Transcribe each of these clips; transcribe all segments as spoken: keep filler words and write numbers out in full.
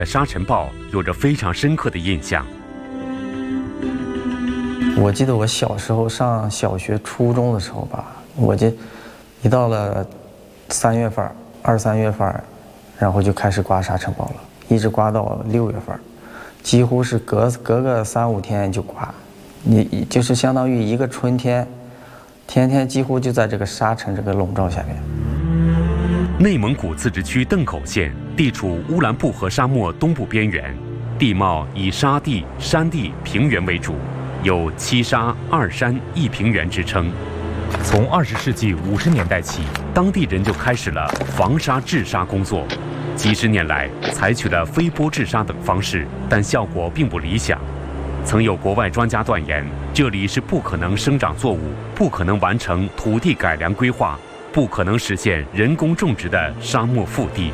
沙尘暴有着非常深刻的印象。 我记得我小时候上小学、初中的时候吧，我就一到了三月份、二三月份，然后就开始刮沙尘暴了，一直刮到六月份，几乎是隔隔个三五天就刮，你就是相当于一个春天，天天几乎就在这个沙尘这个笼罩下面。 内蒙古自治区邓口县地处乌兰布和沙漠东部边缘，地貌以沙地、山地、平原为主，有七沙二山一平原之称。从二十世纪五十年代起，当地人就开始了防沙治沙工作。几十年来，采取了飞波治沙等方式，但效果并不理想。曾有国外专家断言，这里是不可能生长作物，不可能完成土地改良规划，不可能实现人工种植的沙漠腹地。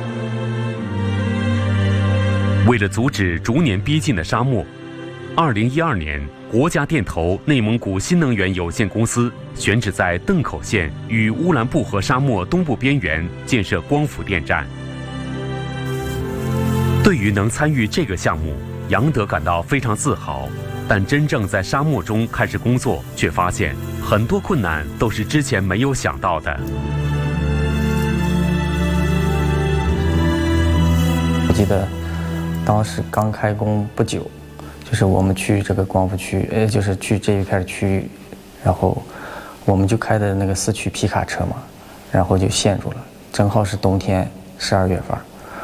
为了阻止逐年逼近的沙漠，二零一二年，国家电投内蒙古新能源有限公司选址在邓口县与乌兰布和沙漠东部边缘建设光伏电站。对于能参与这个项目，杨德感到非常自豪。但真正在沙漠中开始工作，却发现很多困难都是之前没有想到的。 我记得当时刚开工不久，就是我们去这个光伏区，呃，就是去这一片区域，然后我们就开的那个四驱皮卡车嘛，然后就陷住了，正好是冬天十二月份，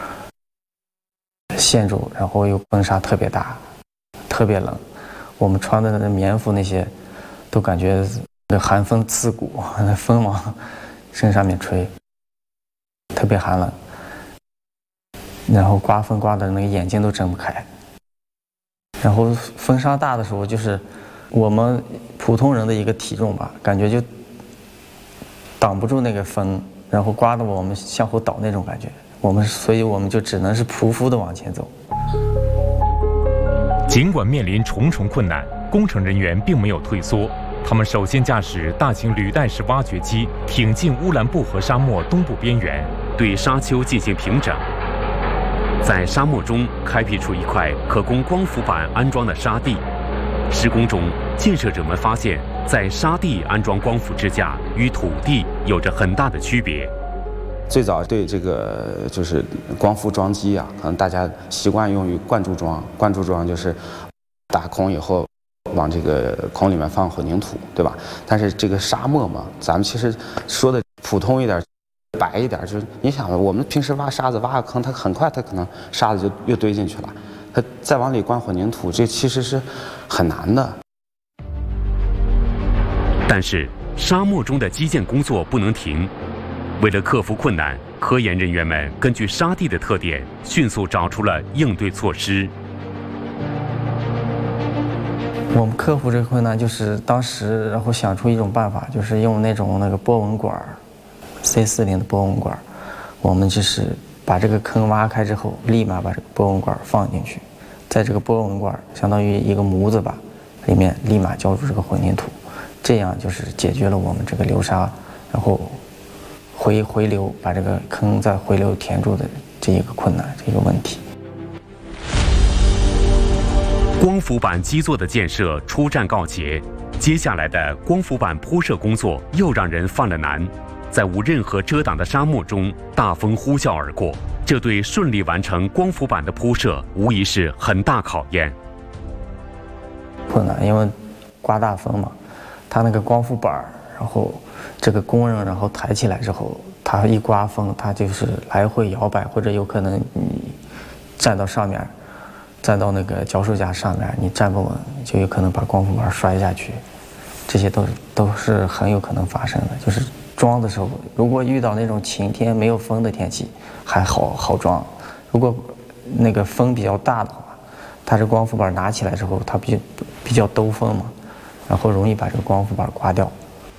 陷住，然后又风沙特别大，特别冷。我们穿的那棉服那些，都感觉那寒风刺骨，那风往身上面吹，特别寒冷。然后刮风刮的那个眼睛都睁不开。然后风沙大的时候，就是我们普通人的一个体重吧，感觉就挡不住那个风，然后刮得我们向后倒那种感觉。我们所以我们就只能是匍匐的往前走。 尽管面临重重困难，工程人员并没有退缩。他们首先驾驶大型履带式挖掘机挺进乌兰布和沙漠东部边缘，对沙丘进行平整，在沙漠中开辟出一块可供光伏板安装的沙地。施工中，建设者们发现，在沙地安装光伏支架与土地有着很大的区别。 最早对这个就是光伏装机啊，可能大家习惯用于灌注桩，灌注桩就是打孔以后往这个孔里面放混凝土，对吧？但是这个沙漠嘛，咱们其实说的普通一点、白一点，就是你想，我们平时挖沙子挖个坑，它很快它可能沙子就又堆进去了，它再往里灌混凝土，这其实是很难的。 但是沙漠中的基建工作不能停。为了克服困难，科研人员们根据沙地的特点，迅速找出了应对措施。 我们克服这个困难，就是当时然后想出一种办法，就是用那种那个波纹管 C 四零 的波纹管，我们就是把这个坑挖开之后，立马把这个波纹管放进去，在这个波纹管相当于一个模子吧，里面立马浇筑这个混凝土，这样就是解决了我们这个流沙，然后回回流，把这个坑再回流填住的这一个困难，这个问题。 光伏板基座的建设初战告捷，接下来的光伏板铺设工作又让人犯了难。在无任何遮挡的沙漠中，大风呼啸而过，这对顺利完成光伏板的铺设无疑是很大考验。 困难，因为刮大风嘛，它那个光伏板，然后这个工人然后抬起来之后，它一刮风，它就是来回摇摆，或者有可能你站到上面，站到那个脚手架上面，你站不稳，就有可能把光伏板摔下去，这些都是都是很有可能发生的。就是装的时候，如果遇到那种晴天没有风的天气，还好好装；如果那个风比较大的话，它这光伏板拿起来之后，它比较比较兜风嘛，然后容易把这个光伏板刮掉。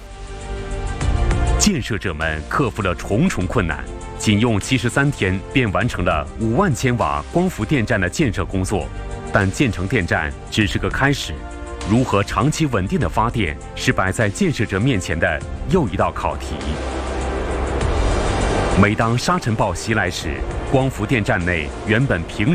建设者们克服了重重困难，仅用七十三天便完成了五万千瓦光伏电站的建设工作。但建成电站只是个开始，如何长期稳定的发电，是摆在建设者面前的又一道考题。每当沙尘暴袭来时，光伏电站内原本平